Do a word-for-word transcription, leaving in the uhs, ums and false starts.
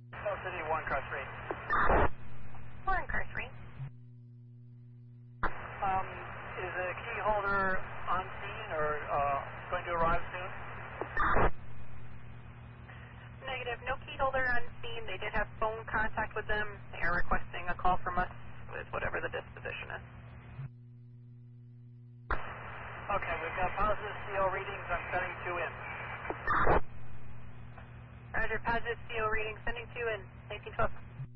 South City, one car three. One car three. Um, is a key holder on scene or uh, going to arrive soon? Negative. No key holder on scene. They did have phone contact with them. They are requesting a call from us with whatever the disposition is. Okay, we've got positive C O readings. I'm sending two in. Roger. Positive C O reading. Sending two in. nineteen twelve.